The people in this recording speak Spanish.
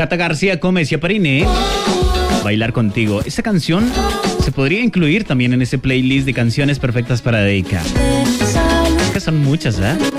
Cata García Gómez y Aparine, Bailar Contigo. Esta canción se podría incluir también en ese playlist de canciones perfectas para dedicar. Es que son muchas, ¿eh?